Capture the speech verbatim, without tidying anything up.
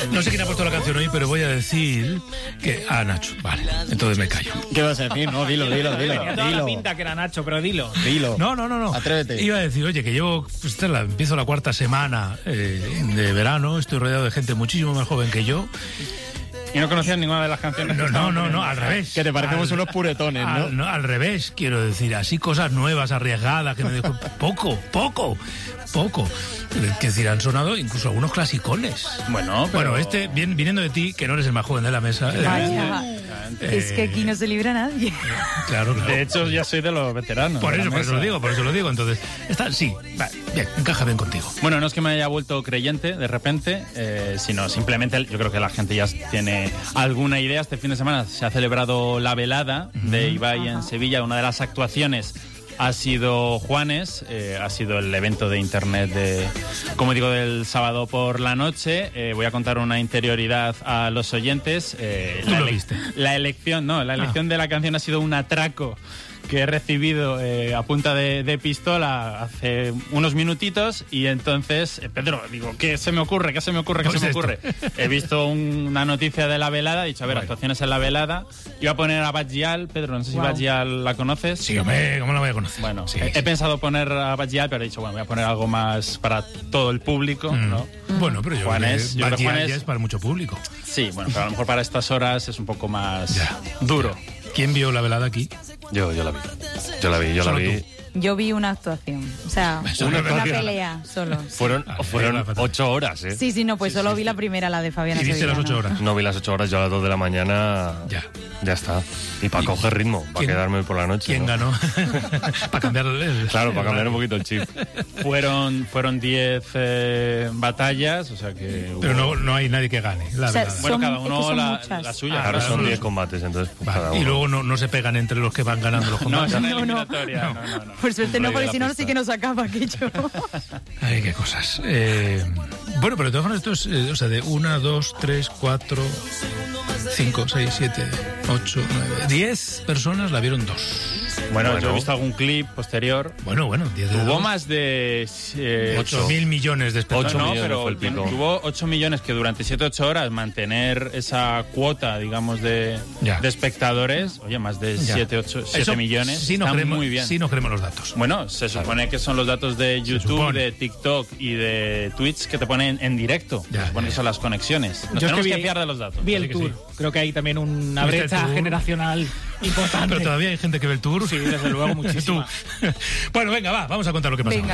No sé quién ha puesto la canción hoy, pero voy a decir que... Ah, Nacho, vale, entonces me callo. ¿Qué vas a decir? No, dilo, dilo, dilo. Tenía toda dilo. la pinta que era Nacho, pero dilo. Dilo. No, no, no, no. Atrévete. Iba a decir, oye, que llevo, pues, esta es la- empiezo la cuarta semana eh, de verano, estoy rodeado de gente muchísimo más joven que yo. Y no conocías ninguna de las canciones. No, que no, estaban no, no, poniendo. al revés. Que te parecemos Al- unos puretones, ¿no? Al, no, al revés, quiero decir, así cosas nuevas, arriesgadas, que me dejo poco, poco, poco. Es decir, han sonado incluso algunos clasicones. Bueno, pero... Bueno, este, bien, viniendo de ti, que no eres el más joven de la mesa. eh, Vaya. eh, Es que aquí no se libra nadie. Claro, claro. De hecho, ya soy de los veteranos. Por de la eso, por eso mesa. lo digo, por eso lo digo. Entonces, está, sí, vale, bien, encaja bien contigo. Bueno, no es que me haya vuelto creyente de repente, eh, sino simplemente yo creo que la gente ya tiene alguna idea. Este fin de semana se ha celebrado la velada de Ibai en Sevilla. Una de las actuaciones ha sido Juanes, eh, ha sido el evento de internet de, como digo, del sábado por la noche. Eh, voy a contar una interioridad a los oyentes. Eh, Tú la, lo ele- viste. la elección, no, la elección de la canción ha sido un atraco que he recibido eh, a punta de, de pistola hace unos minutitos y entonces, eh, Pedro, digo, ¿qué se me ocurre? ¿Qué se me ocurre? ¿Qué Pues se me esto. ocurre? He visto un- una noticia de la velada, he dicho, a ver, Bueno. actuaciones en la velada. Iba a poner a Batgial, Pedro, no sé si Wow. Batgial la conoces. Sí, hombre, ¿cómo la voy a conocer? Bueno, Sí, he, sí. he pensado poner a Batgial, pero he dicho, bueno, voy a poner algo más para todo el público, Mm. ¿no? Bueno, pero yo Juanes, yo creo creo que que Bad Juanes- ya es para mucho público. Sí, bueno, pero a lo mejor para estas horas es un poco más Ya. duro. ¿Quién vio la velada aquí? Yo, yo la vi. Yo la vi, yo la Solo vi. tú. Yo vi una actuación. O sea, Eso no una, es verdad. pelea solo. Fueron, Ah, fueron era fatal. ocho horas, ¿eh? Sí, sí, no, pues solo vi la primera, la de Fabiana Y viste las Sevillano. ocho horas. No vi las ocho horas, yo a las dos de la mañana. Ya. Ya está. Y para coger ritmo, para ¿Quién- quedarme hoy por la noche. ¿Quién ¿no? ganó? Para cambiar el... Claro, para cambiar un poquito el chip. Fueron fueron diez eh, batallas, o sea que... Pero hubo- no, no hay nadie que gane, la O sea, verdad. Bueno, Son- cada es que uno son la, muchas. la suya. Ah, Ahora cada son uno. diez combates, entonces pues, Vale, cada y uno. luego no, no se pegan entre los que van ganando los No, es combates. una No, no. eliminatoria. No, no, no. Por suerte no, Rey de porque la si no, pista. sí que nos acaba aquello. Ay, qué cosas. Eh, bueno, pero de todas maneras esto es, eh, o sea, de una, dos, tres, cuatro, cinco, seis, siete, ocho, nueve, diez personas la vieron dos. Bueno, Bueno. yo he visto algún clip posterior. Bueno, bueno, diez de Tuvo dos. más de... eh, Ocho mil millones de espectadores. Ocho no, millones pero fue el pico. tuvo ocho millones que durante siete ocho horas mantener esa cuota, digamos, de, Ya. de espectadores, oye, más de Ya. siete ocho siete Eso millones, sí nos está creemos, muy bien. Sí nos creemos los datos. Bueno, se supone que son los datos de YouTube, supone. de TikTok y de Twitch que te ponen en directo. Ya, se supone ya, que son las conexiones. Nos Yo es tenemos que que, vi- fiar de los datos. Vi Así el que tour. sí. Creo que hay también una ¿Viste el brecha tour? generacional importante. Pero todavía hay gente que ve el tour. Sí, desde luego, muchísima. Tú. Bueno, venga, va, vamos a contar lo que pasó. Venga.